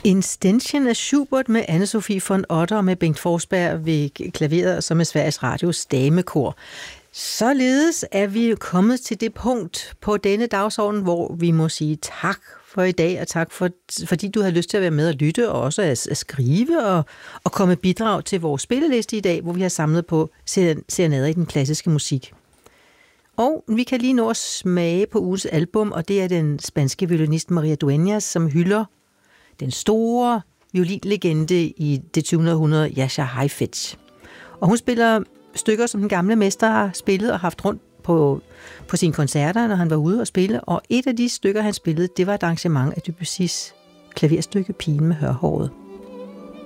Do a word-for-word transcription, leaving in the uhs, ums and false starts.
En Ständchen af Schubert med Anne-Sophie von Otter og med Bengt Forsberg ved klaveret, og så med Sveriges Radios damekor. Således er vi kommet til det punkt på denne dagsorden, hvor vi må sige tak for i dag, og tak for, fordi du har lyst til at være med og lytte, og også at, at skrive og, og komme bidrag til vores spilleliste i dag, hvor vi har samlet på serenader i den klassiske musik. Og vi kan lige nå at smage på ugens album, og det er den spanske violinist Maria Dueñas, som hylder den store violinlegende i det tyvende århundrede, Jascha Heifetz. Og hun spiller stykker, som den gamle mester har spillet og haft rundt på, på sine koncerter, når han var ude og spille. Og et af de stykker, han spillede, det var et arrangement af Debussys klaverstykke Pigen med hørhåret.